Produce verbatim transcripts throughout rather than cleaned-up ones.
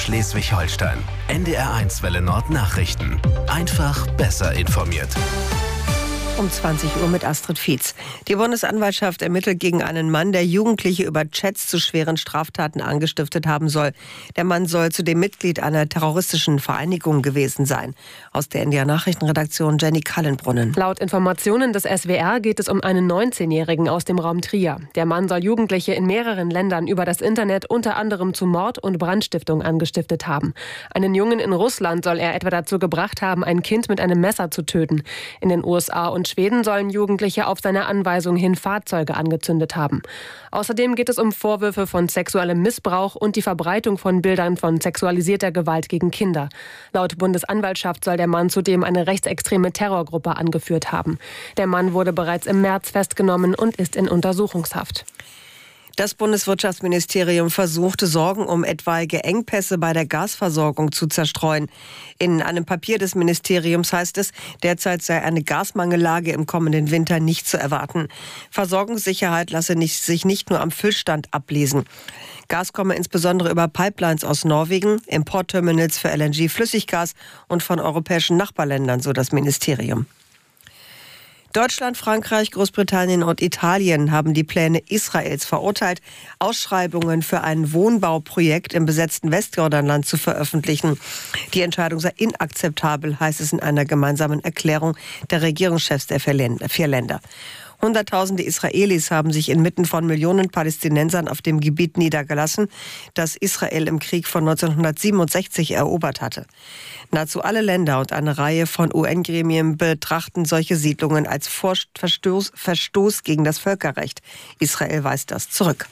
Schleswig-Holstein. N D R eins Welle Nord Nachrichten. Einfach besser informiert. Um zwanzig Uhr mit Astrid Fietz. Die Bundesanwaltschaft ermittelt gegen einen Mann, der Jugendliche über Chats zu schweren Straftaten angestiftet haben soll. Der Mann soll zudem Mitglied einer terroristischen Vereinigung gewesen sein. Aus der N D R-Nachrichtenredaktion Jenny Kallenbrunnen. Laut Informationen des S W R geht es um einen neunzehnjährigen aus dem Raum Trier. Der Mann soll Jugendliche in mehreren Ländern über das Internet unter anderem zu Mord und Brandstiftung angestiftet haben. Einen Jungen in Russland soll er etwa dazu gebracht haben, ein Kind mit einem Messer zu töten. In den U S A und Schweden sollen Jugendliche auf seine Anweisung hin Fahrzeuge angezündet haben. Außerdem geht es um Vorwürfe von sexuellem Missbrauch und die Verbreitung von Bildern von sexualisierter Gewalt gegen Kinder. Laut Bundesanwaltschaft soll der Mann zudem eine rechtsextreme Terrorgruppe angeführt haben. Der Mann wurde bereits im März festgenommen und ist in Untersuchungshaft. Das Bundeswirtschaftsministerium versuchte, Sorgen um etwaige Engpässe bei der Gasversorgung zu zerstreuen. In einem Papier des Ministeriums heißt es, derzeit sei eine Gasmangellage im kommenden Winter nicht zu erwarten. Versorgungssicherheit lasse nicht, sich nicht nur am Füllstand ablesen. Gas komme insbesondere über Pipelines aus Norwegen, Importterminals für L N G-Flüssiggas und von europäischen Nachbarländern, so das Ministerium. Deutschland, Frankreich, Großbritannien und Italien haben die Pläne Israels verurteilt, Ausschreibungen für ein Wohnbauprojekt im besetzten Westjordanland zu veröffentlichen. Die Entscheidung sei inakzeptabel, heißt es in einer gemeinsamen Erklärung der Regierungschefs der vier Länder. Hunderttausende Israelis haben sich inmitten von Millionen Palästinensern auf dem Gebiet niedergelassen, das Israel im Krieg von neunzehnhundertsiebenundsechzig erobert hatte. Nahezu alle Länder und eine Reihe von U N-Gremien betrachten solche Siedlungen als Verstoß, Verstoß gegen das Völkerrecht. Israel weist das zurück.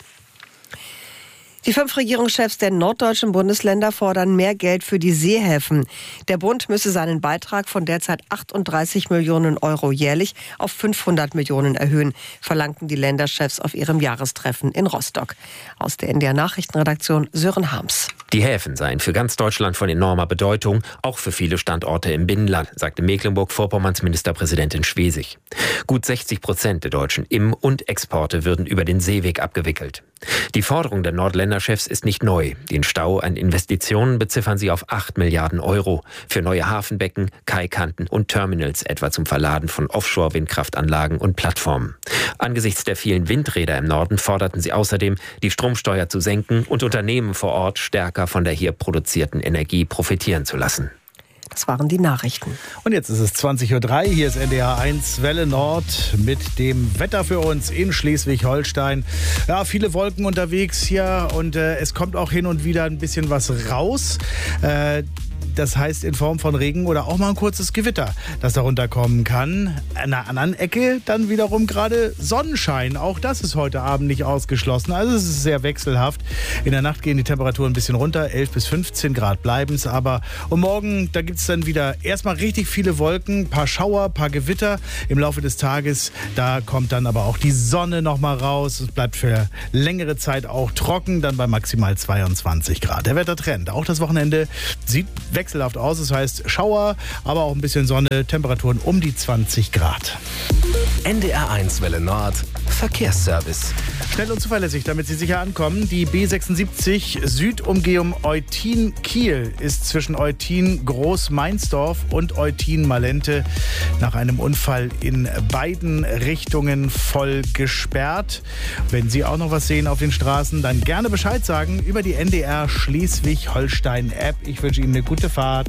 Die fünf Regierungschefs der norddeutschen Bundesländer fordern mehr Geld für die Seehäfen. Der Bund müsse seinen Beitrag von derzeit achtunddreißig Millionen Euro jährlich auf fünfhundert Millionen erhöhen, verlangten die Länderchefs auf ihrem Jahrestreffen in Rostock. Aus der N D R-Nachrichtenredaktion Sören Harms. Die Häfen seien für ganz Deutschland von enormer Bedeutung, auch für viele Standorte im Binnenland, sagte Mecklenburg-Vorpommerns Ministerpräsidentin Schwesig. Gut sechzig Prozent der deutschen Im- und Exporte würden über den Seeweg abgewickelt. Die Forderung der Nordländerchefs ist nicht neu. Den Stau an Investitionen beziffern sie auf acht Milliarden Euro für neue Hafenbecken, Kaikanten und Terminals, etwa zum Verladen von Offshore-Windkraftanlagen und Plattformen. Angesichts der vielen Windräder im Norden forderten sie außerdem, die Stromsteuer zu senken und Unternehmen vor Ort stärker von der hier produzierten Energie profitieren zu lassen. Das waren die Nachrichten. Und jetzt ist es zwanzig Uhr drei. Hier ist N D R eins Welle Nord mit dem Wetter für uns in Schleswig-Holstein. Ja, viele Wolken unterwegs hier und äh, es kommt auch hin und wieder ein bisschen was raus. Äh, Das heißt in Form von Regen oder auch mal ein kurzes Gewitter, das darunter kommen kann. An einer anderen Ecke dann wiederum gerade Sonnenschein. Auch das ist heute Abend nicht ausgeschlossen. Also es ist sehr wechselhaft. In der Nacht gehen die Temperaturen ein bisschen runter. elf bis fünfzehn Grad bleiben es aber. Und morgen, da gibt es dann wieder erstmal richtig viele Wolken, ein paar Schauer, ein paar Gewitter. Im Laufe des Tages, da kommt dann aber auch die Sonne noch mal raus. Es bleibt für längere Zeit auch trocken, dann bei maximal zweiundzwanzig Grad. Der Wettertrend, auch das Wochenende, sieht wechselhaft aus. Das heißt Schauer, aber auch ein bisschen Sonne, Temperaturen um die zwanzig Grad. N D R eins Welle Nord, Verkehrsservice. Schnell und zuverlässig, damit Sie sicher ankommen. Die B sechsundsiebzig Südumgehung Eutin-Kiel ist zwischen Eutin-Groß-Meinsdorf und Eutin-Malente nach einem Unfall in beiden Richtungen voll gesperrt. Wenn Sie auch noch was sehen auf den Straßen, dann gerne Bescheid sagen über die N D R Schleswig-Holstein-App. Ich wünsche Ihnen eine gute Fahrt.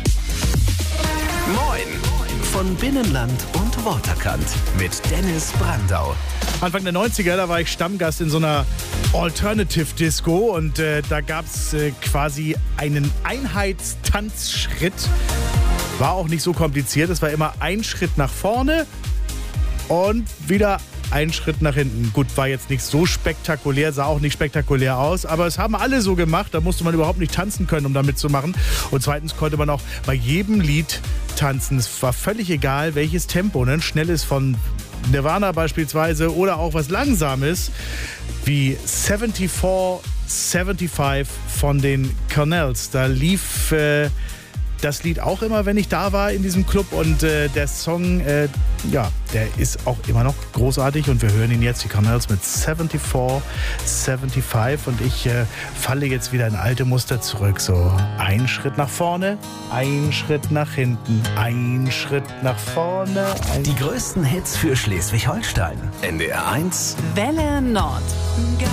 Moin! Von Binnenland und Waterkant mit Dennis Brandau. Anfang der neunziger, da war ich Stammgast in so einer Alternative-Disco und äh, da gab es äh, quasi einen Einheitstanzschritt. War auch nicht so kompliziert, es war immer ein Schritt nach vorne und wieder ein Schritt nach hinten. Gut, war jetzt nicht so spektakulär, sah auch nicht spektakulär aus, aber es haben alle so gemacht, da musste man überhaupt nicht tanzen können, um da mitzumachen. Und zweitens konnte man auch bei jedem Lied tanzen. Es war völlig egal, welches Tempo, ne? Ein schnelles von Nirvana beispielsweise oder auch was Langsames wie seventy-four seventy-five von den Cornells. Da lief... Äh, das Lied auch immer, wenn ich da war in diesem Club. Und äh, der Song, äh, ja, der ist auch immer noch großartig. Und wir hören ihn jetzt, die Camels mit vierundsiebzig, fünfundsiebzig. Und ich äh, falle jetzt wieder in alte Muster zurück. So ein Schritt nach vorne, ein Schritt nach hinten, ein Schritt nach vorne. Ein Die größten Hits für Schleswig-Holstein. N D R eins Welle Nord.